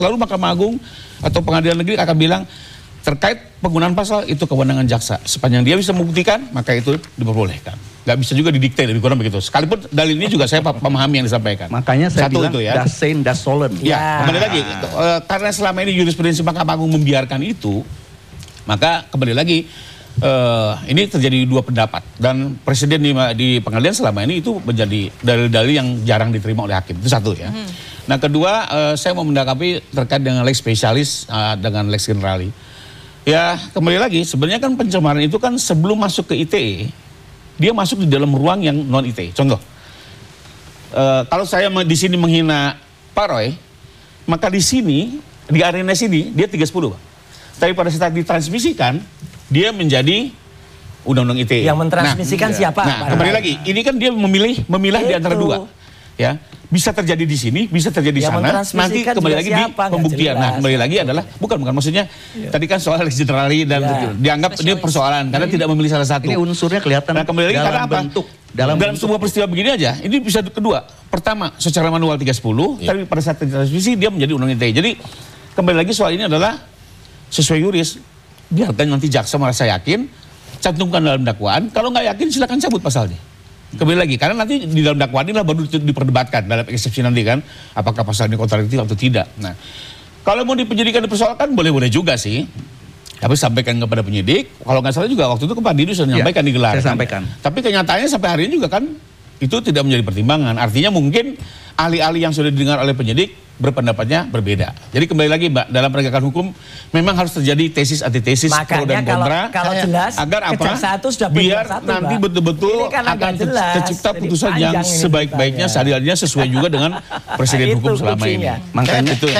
lalu Mahkamah Agung atau Pengadilan Negeri akan bilang terkait penggunaan pasal itu kewenangan jaksa. Sepanjang dia bisa membuktikan, maka itu diperbolehkan. Nggak bisa juga didikte, lebih kurang begitu. Sekalipun dalil ini juga saya memahami yang disampaikan. Makanya saya bilang itu, ya. das sein, das sollen. Ya, kembali lagi. Karena selama ini jurisprudensi Mahkamah Agung membiarkan itu, maka kembali lagi, ini terjadi dua pendapat. Dan Presiden di pengadilan selama ini itu menjadi dalil-dalil yang jarang diterima oleh hakim. Itu satu ya. Nah kedua, saya mau mendakapi terkait dengan lex spesialis dengan lex generali. Ya kembali lagi, sebenarnya kan pencemaran itu kan sebelum masuk ke ITE, dia masuk di dalam ruang yang non ITE. Contoh, kalau saya di sini menghina Pak Roy, maka di sini, di arena sini, dia 310, Pak. Tapi pada saat ditransmisikan, dia menjadi undang-undang ITE. Yang mentransmisikan siapa? Nah, kembali lagi, ini kan dia memilah di antara dua. Ya, bisa terjadi di sini, bisa terjadi di sana. Nanti kembali lagi di pembuktian. Nah, kembali lagi adalah bukan maksudnya tadi kan soal lex generali dan dianggap ini persoalan karena tidak memilih salah satu. Ini unsurnya kelihatan. Nah, kembali lagi karena apa? Dalam sebuah peristiwa begini aja, ini bisa kedua. Pertama, secara manual 310, tapi pada saat transmisi dia menjadi undang ITE. Jadi kembali lagi soal ini adalah sesuai yuris. Biarkan nanti jaksa merasa yakin, cantumkan dalam dakwaan. Kalau nggak yakin silakan cabut pasalnya. Kembali lagi, karena nanti di dalam dakwaan inilah baru diperdebatkan dalam eksepsi nanti kan, apakah pasal ini kontradiktif atau tidak. Nah, kalau mau di penyidikan dipersoalkan boleh-boleh juga sih, tapi sampaikan kepada penyidik. Kalau nggak salah juga waktu itu ke Pak Didu sudah menyampaikan di gelar. Saya sampaikan. Tapi kenyataannya sampai hari ini juga kan itu tidak menjadi pertimbangan. Artinya mungkin ahli-ahli yang sudah didengar oleh penyidik berpendapatnya berbeda. Jadi kembali lagi Mbak, dalam penegakan hukum memang harus terjadi tesis antitesis pro dan kontra. Kalau jelas agar apa? Sudah biar nanti betul-betul akan tercipta putusan yang sebaik-baiknya, seadil-adilnya sesuai juga dengan presiden hukum selama ini. Makanya itu.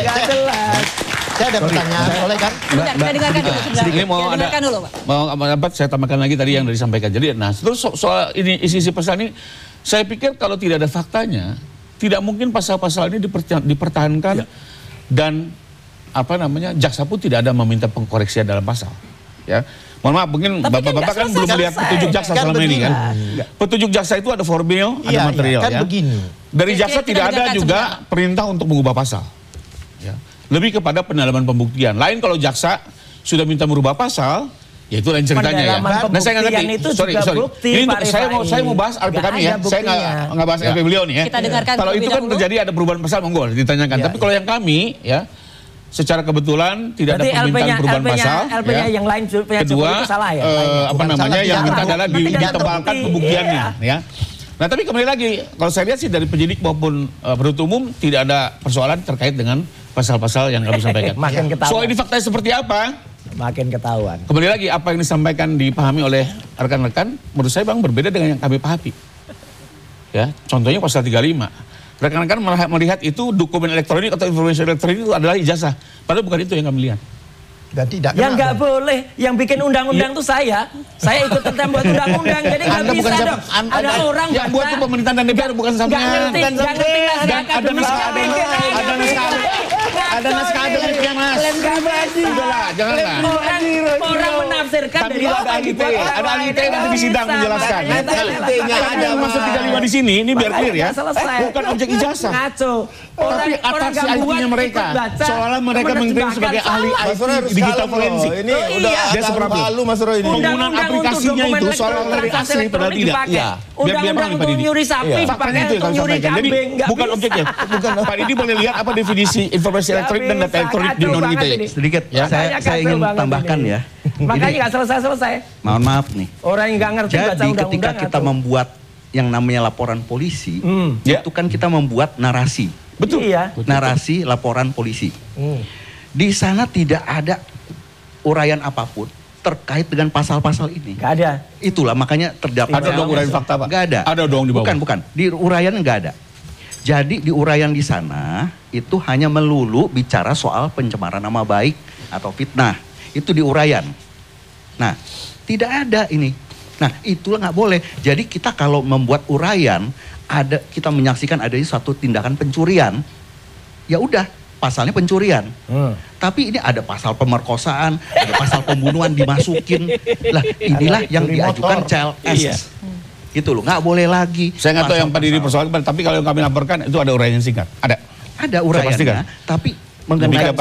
Saya ada pertanyaan, boleh kan? Kita dengarkan dulu. Ini mau apa? Saya tambahkan lagi tadi yang sudah disampaikan. Jadi, nah terus soal ini isi-isi pasal ini, saya pikir kalau tidak ada faktanya, tidak mungkin pasal-pasal ini dipertahankan dan apa namanya jaksa pun tidak ada meminta pengkoreksian dalam pasal. Ya, mohon maaf mungkin bapak-bapak kan belum melihat petunjuk jaksa selama ini kan. Petunjuk jaksa itu ada formil, ada material kan ya. Begini. Dari jaksa tidak ada juga perintah untuk mengubah pasal. Ya. Lebih kepada pendalaman pembuktian. Lain kalau jaksa sudah minta merubah pasal, ya itu lain ceritanya ya. Nah saya nggak ngerti. Sorry. Ini saya mau bahas LP kami ya. Saya nggak bahas LP beliau nih ya. Kita dengarkan. Kalau itu kan terjadi ada perubahan pasal monggo ditanyakan. Tapi kalau yang kami ya, secara kebetulan tidak ada permintaan perubahan pasal. LP-nya yang lain kedua, apa namanya yang minta adalah ditebalkan pembuktiannya ya. Nah tapi kembali lagi, kalau saya lihat sih dari penyidik maupun penuntut umum tidak ada persoalan terkait dengan pasal-pasal yang kami sampaikan. Makin ketahuan. Soal ini faktanya seperti apa? Makin ketahuan. Kembali lagi, apa yang disampaikan dipahami oleh rekan-rekan, menurut saya Bang berbeda dengan yang kami pahami. Ya, contohnya pasal 35. Rekan-rekan melihat itu dokumen elektronik atau informasi elektronik itu adalah ijazah. Padahal bukan itu yang kami lihat. Dan tidak yang nggak boleh, yang bikin undang-undang tuh saya ikut tentang buat undang-undang, jadi nggak bisa dong. Ada orang yang buat tuh pemerintahan dan DPR bukan sampean. Nggak ngerti ada naskah akademiknya Mas. Udahlah, janganlah. Orang menafsirkan dari ada ahli ITE nanti di sidang menjelaskan. Ada masuk 35 di sini, ini biar clear ya. Bukan objek ijazah. Ngaco. Tapi atraksi IT-nya mereka. Seolah mereka mengklaim sebagai ahli IT digital forensik. Ini udah dia seberapa malu Mas Roy ini. Penggunaan aplikasinya itu seolah dari asli padahal tidak. Undang-undang untuk nyuri sapi faktanya itu yang kami sampaikan. Jadi bukan objeknya. Pak Didi boleh lihat apa definisi informasi elektronik dan data elektronik di undang ITE. Sedikit saya ingin tambahkan ya. Makanya nggak selesai-selesai. Mohon maaf nih. Orang yang nggak ngerti baca undang-undang. Jadi ketika kita membuat yang namanya laporan polisi, itu kan kita membuat narasi. Betul. Iya. Narasi laporan polisi. Di sana tidak ada uraian apapun terkait dengan pasal-pasal ini. Gak ada. Itulah makanya terdapat. Ada dong uraian fakta Pak? Gak ada. Ada dong di bawah. Bukan. Di uraian nggak ada. Jadi di uraian di sana itu hanya melulu bicara soal pencemaran nama baik atau fitnah. Itu di uraian. Nah, tidak ada ini. Nah, itulah nggak boleh. Jadi kita kalau membuat uraian, kita menyaksikan ada suatu tindakan pencurian, ya udah pasalnya pencurian. Tapi ini ada pasal pemerkosaan, ada pasal pembunuhan dimasukin. Lah inilah yang diajukan CLS. Gitu loh, nggak boleh lagi. Saya nggak tahu yang Pak Didi persoalkan, tapi kalau yang kami laporkan itu ada uraian singkat. Ada uraiannya, tapi mengenai